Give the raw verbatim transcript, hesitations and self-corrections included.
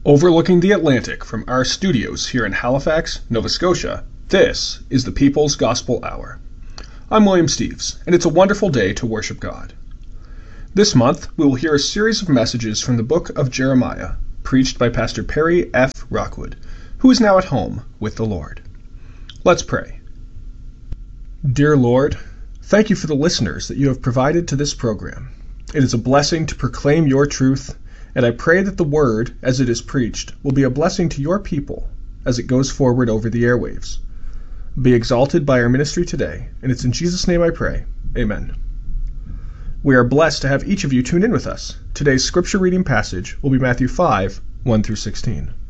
Overlooking the Atlantic from our studios here in Halifax, Nova Scotia, this is the People's Gospel Hour. I'm William Steves, and it's a wonderful day to worship God. This month, we will hear a series of messages from the book of Jeremiah, preached by Pastor Perry F. Rockwood, who is now at home with the Lord. Let's pray. Dear Lord, thank you for the listeners that you have provided to this program. It is a blessing to proclaim your truth, and I pray that the word, as it is preached, will be a blessing to your people as it goes forward over the airwaves. Be exalted by our ministry today, and it's in Jesus' name I pray. Amen. We are blessed to have each of you tune in with us. Today's scripture reading passage will be Matthew five, one through sixteen.